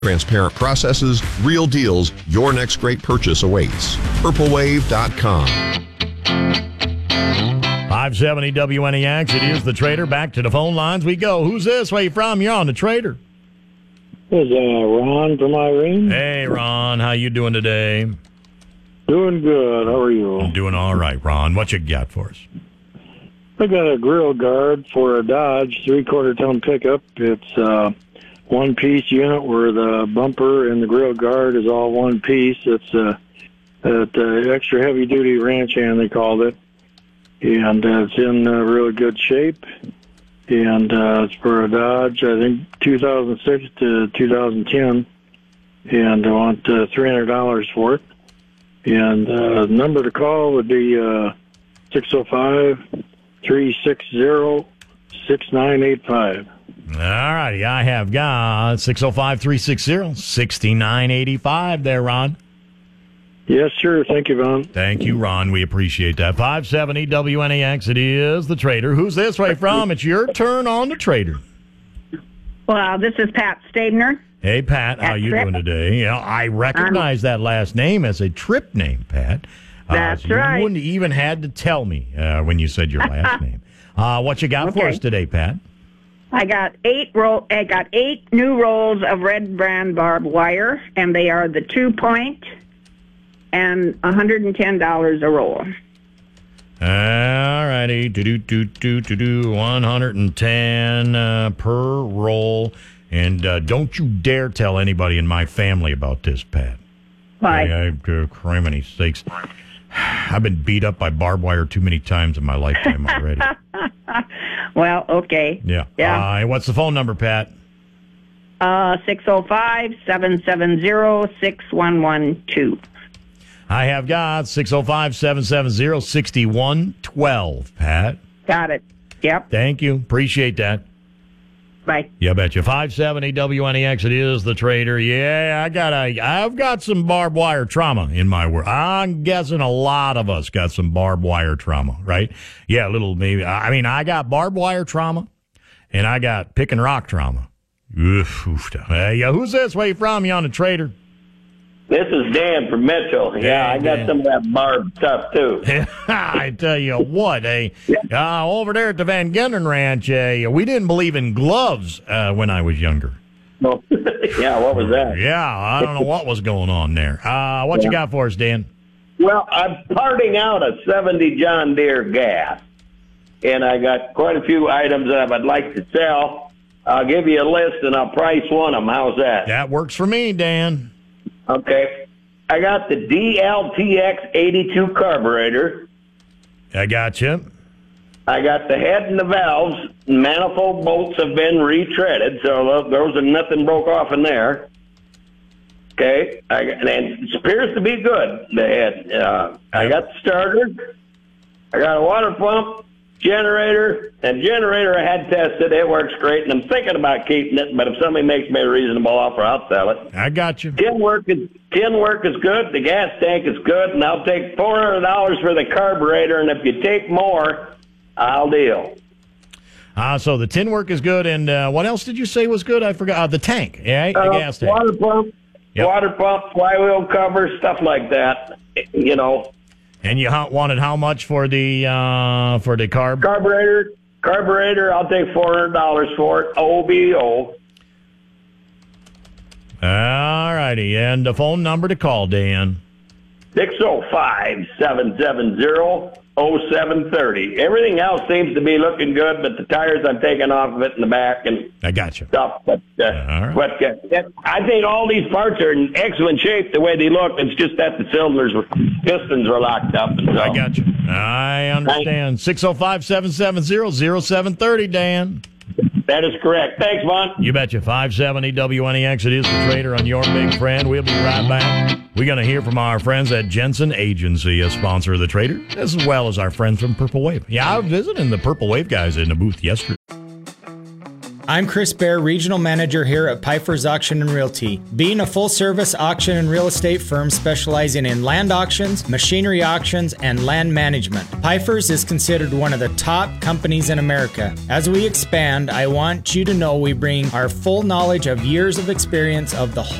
Transparent processes, real deals. Your next great purchase awaits. PurpleWave.com. 570 WNEX. It is the Trader. Back to the phone lines we go. Who's this? Where you from? You're on the Trader. This is Ron from Irene. Hey, Ron. How you doing today? Doing good. How are you? I'm doing all right, Ron. What you got for us? I got a grill guard for a Dodge 3/4 ton pickup. It's one-piece unit where the bumper and the grill guard is all one piece. It's the extra heavy-duty ranch hand, they called it. And it's in really good shape. And it's for a Dodge, I think, 2006 to 2010. And I want $300 for it. And the number to call would be 605-360-6985. All righty. I have got 605-360-6985 there, Ron. Yes, sure. Thank you, Von. Thank you, Ron. We appreciate that. 570 WNEX. It is the Trader. Who's this way from? It's your turn on the Trader. Well, this is Pat Stabner. Hey, Pat. How you doing today? You know, I recognize that last name as a trip name, Pat. That's so right. You wouldn't even had to tell me when you said your last name. What you got for us today, Pat? I got eight new rolls of Red Brand barbed wire, and they are the 2-point and $110 a roll. All righty. 110 per roll. And don't you dare tell anybody in my family about this, Pat. Why? Criminy sakes. I've been beat up by barbed wire too many times in my lifetime already. Well, okay. Yeah. What's the phone number, Pat? 605-770-6112. I have got 605-770-6112, Pat. Got it. Yep. Thank you. Appreciate that. Bye. Yeah, betcha. 570 WNEX. It is the Trader. Yeah, I've got some barbed wire trauma in my world. I'm guessing a lot of us got some barbed wire trauma, right? Yeah, maybe. I got barbed wire trauma, and I got pick and rock trauma. Hey, who's this? Where you from? You on the Trader? This is Dan from Mitchell. Yeah, I got some of that barb stuff, too. I tell you what, over there at the Van Genderen Ranch, we didn't believe in gloves when I was younger. Well, yeah, what was that? Yeah, I don't know what was going on there. What you got for us, Dan? Well, I'm parting out a 70 John Deere gas, and I got quite a few items that I'd like to sell. I'll give you a list, and I'll price one of them. How's that? That works for me, Dan. Okay. I got the DLTX 82 carburetor. I got you. I got the head and the valves. Manifold bolts have been retreaded, so those are nothing broke off in there. Okay. And it appears to be good, the head. I got the starter. I got a water pump, generator, and generator I had tested. It works great, and I'm thinking about keeping it, but if somebody makes me a reasonable offer, I'll sell it. I got you. Tin work is good. The gas tank is good, and I'll take $400 for the carburetor, and if you take more, I'll deal. So the tin work is good, and what else did you say was good? I forgot. The tank, yeah, the gas tank. Water pump, flywheel cover, stuff like that, you know. And you wanted how much for the carburetor? Carburetor, I'll take $400 for it. OBO. All righty. And the phone number to call, Dan? 605-770-0730. Everything else seems to be looking good, but the tires I'm taking off of it in the back and I got you. Stuff. But I think all these parts are in excellent shape the way they look. It's just that the pistons were locked up. And so. I got you. I understand. 605-770-0730, Dan. That is correct. Thanks, Vaughn. You betcha. 570 WNEX. It is the Trader on your big friend. We'll be right back. We're going to hear from our friends at Jensen Agency, a sponsor of the Trader, as well as our friends from Purple Wave. Yeah, I was visiting the Purple Wave guys in the booth yesterday. I'm Chris Bear, Regional Manager here at Pfeiffer's Auction and Realty. Being a full-service auction and real estate firm specializing in land auctions, machinery auctions, and land management, Pfeiffer's is considered one of the top companies in America. As we expand, I want you to know we bring our full knowledge of years of experience of the whole